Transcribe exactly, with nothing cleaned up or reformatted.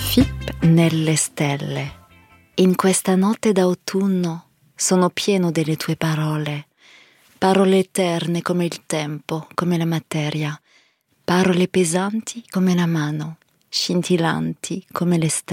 Fipp nelle stelle. In questa notte d'autunno sono pieno delle tue parole, parole eterne come il tempo, come la materia, parole pesanti come la mano, scintillanti come le stelle.